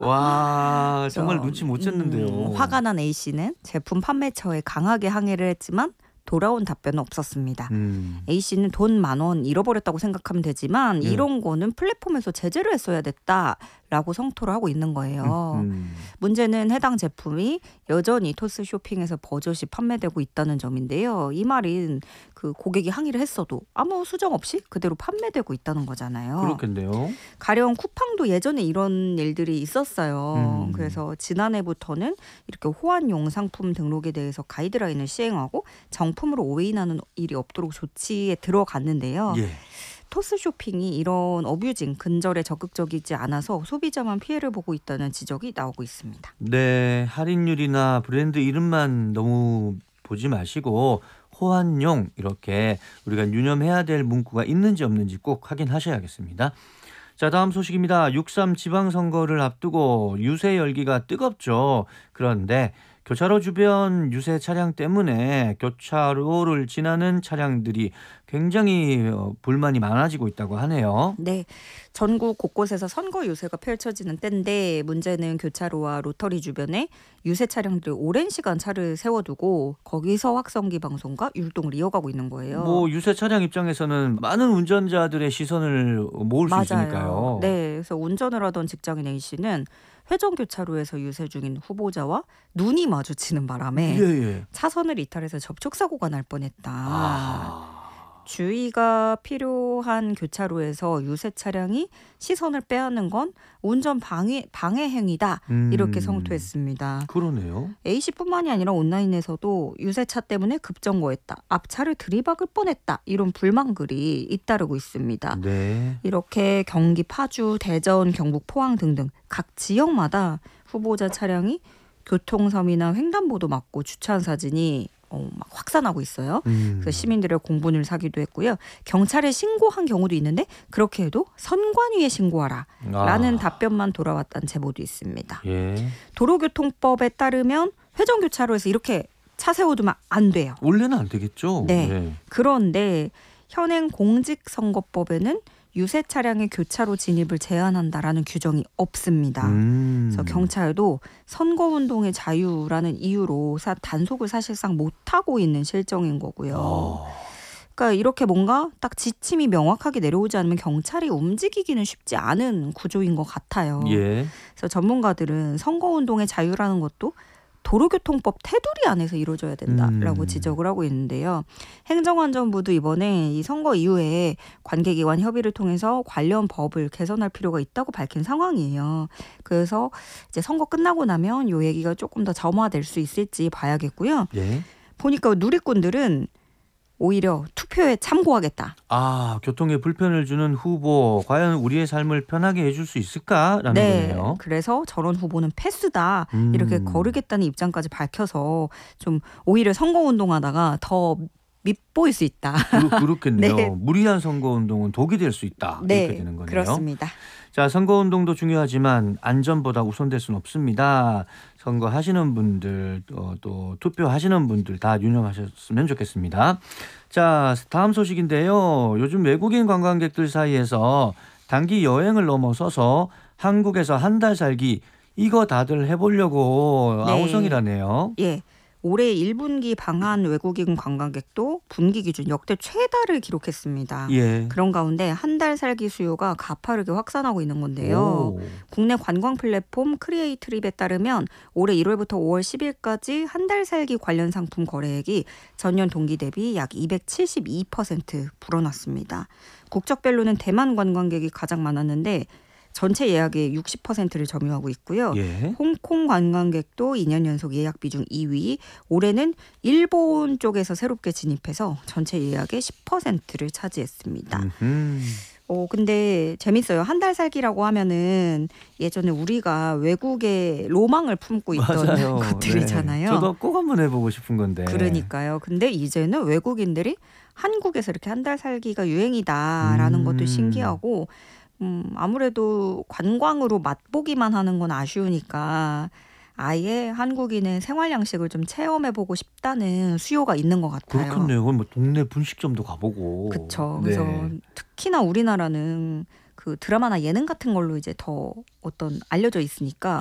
와, 정말 눈치 못 챘는데요. 화가 난 A씨는 제품 판매처에 강하게 항의를 했지만 돌아온 답변은 없었습니다. A씨는 돈 10,000원 잃어버렸다고 생각하면 되지만 이런 거는 플랫폼에서 제재를 했어야 됐다라고 성토를 하고 있는 거예요. 문제는 해당 제품이 여전히 토스 쇼핑에서 버젓이 판매되고 있다는 점인데요. 이 말은 그 고객이 항의를 했어도 아무 수정 없이 그대로 판매되고 있다는 거잖아요. 그렇겠네요. 가령 쿠팡도 예전에 이런 일들이 있었어요. 그래서 지난해부터는 이렇게 호환용 상품 등록에 대해서 가이드라인을 시행하고 정품으로 오인하는 일이 없도록 조치에 들어갔는데요. 예. 토스 쇼핑이 이런 어뷰징, 근절에 적극적이지 않아서 소비자만 피해를 보고 있다는 지적이 나오고 있습니다. 네, 할인율이나 브랜드 이름만 너무 보지 마시고 호환용 이렇게 우리가 유념해야 될 문구가 있는지 없는지 꼭 확인하셔야겠습니다. 자, 다음 소식입니다. 6.3 지방선거를 앞두고 유세 열기가 뜨겁죠. 그런데 교차로 주변 유세 차량 때문에 교차로를 지나는 차량들이 굉장히 불만이 많아지고 있다고 하네요. 네, 전국 곳곳에서 선거 유세가 펼쳐지는 때인데 문제는 교차로와 로터리 주변에 유세 차량들이 오랜 시간 차를 세워두고 거기서 확성기 방송과 율동을 이어가고 있는 거예요. 뭐 유세 차량 입장에서는 많은 운전자들의 시선을 모을 수 있으니까요. 네, 그래서 운전을 하던 직장인 A씨는 회전 교차로에서 유세 중인 후보자와 눈이 마주치는 바람에 예. 차선을 이탈해서 접촉사고가 날 뻔했다. 아. 주의가 필요한 교차로에서 유세 차량이 시선을 빼앗는 건 운전 방해 행위다. 이렇게 성토했습니다. 그러네요. A씨뿐만이 아니라 온라인에서도 유세차 때문에 급정거했다. 앞차를 들이박을 뻔했다. 이런 불만글이 잇따르고 있습니다. 네. 이렇게 경기 파주, 대전, 경북 포항 등등 각 지역마다 후보자 차량이 교통섬이나 횡단보도 막고 주차한 사진이 막 확산하고 있어요. 그래서 시민들의 공분을 사기도 했고요. 경찰에 신고한 경우도 있는데 그렇게 해도 선관위에 신고하라 라는 답변만 돌아왔다는 제보도 있습니다. 예. 도로교통법에 따르면 회전교차로에서 이렇게 차 세워두면 안 돼요. 원래는 안 되겠죠. 네. 그런데 현행 공직선거법에는 유세 차량의 교차로 진입을 제한한다라는 규정이 없습니다. 그래서 경찰도 선거운동의 자유라는 이유로 단속을 사실상 못하고 있는 실정인 거고요. 그러니까 이렇게 뭔가 딱 지침이 명확하게 내려오지 않으면 경찰이 움직이기는 쉽지 않은 구조인 것 같아요. 예. 그래서 전문가들은 선거운동의 자유라는 것도 도로교통법 테두리 안에서 이루어져야 된다라고 지적을 하고 있는데요. 행정안전부도 이번에 이 선거 이후에 관계기관 협의를 통해서 관련 법을 개선할 필요가 있다고 밝힌 상황이에요. 그래서 이제 선거 끝나고 나면 이 얘기가 조금 더 점화될 수 있을지 봐야겠고요. 예. 보니까 누리꾼들은 오히려 투표에 참고하겠다. 교통에 불편을 주는 후보 과연 우리의 삶을 편하게 해줄 수 있을까라는 거네요. 그래서 저런 후보는 패스다 이렇게 거르겠다는 입장까지 밝혀서 좀 오히려 선거운동하다가 더 밉보일 수 있다. 그렇겠네요. 네. 무리한 선거운동은 독이 될 수 있다. 이렇게 되는 거네요. 그렇습니다. 자, 선거운동도 중요하지만 안전보다 우선될 수는 없습니다. 선거하시는 분들 또 투표하시는 분들 다 유념하셨으면 좋겠습니다. 자, 다음 소식인데요. 요즘 외국인 관광객들 사이에서 단기 여행을 넘어서서 한국에서 한 달 살기 이거 다들 해보려고 아우성이라네요. 예. 올해 1분기 방한 외국인 관광객도 분기 기준 역대 최다를 기록했습니다. 예. 그런 가운데 한 달 살기 수요가 가파르게 확산하고 있는 건데요. 국내 관광 플랫폼 크리에이트립에 따르면 올해 1월부터 5월 10일까지 한 달 살기 관련 상품 거래액이 전년 동기 대비 약 272% 불어났습니다. 국적별로는 대만 관광객이 가장 많았는데 전체 예약의 60%를 점유하고 있고요. 예. 홍콩 관광객도 2년 연속 예약 비중 2위. 올해는 일본 쪽에서 새롭게 진입해서 전체 예약의 10%를 차지했습니다. 근데 재밌어요. 한 달 살기라고 하면은 예전에 우리가 외국에 로망을 품고 있던 맞아요. 것들이잖아요. 네. 저도 꼭 한번 해보고 싶은 건데. 그러니까요. 근데 이제는 외국인들이 한국에서 이렇게 한 달 살기가 유행이다라는 것도 신기하고 아무래도 관광으로 맛보기만 하는 건 아쉬우니까 아예 한국인의 생활 양식을 좀 체험해보고 싶다는 수요가 있는 것 같아요. 그렇겠네요. 그럼 뭐 동네 분식점도 가보고. 그렇죠. 그래서 특히나 우리나라는 그 드라마나 예능 같은 걸로 이제 더 어떤 알려져 있으니까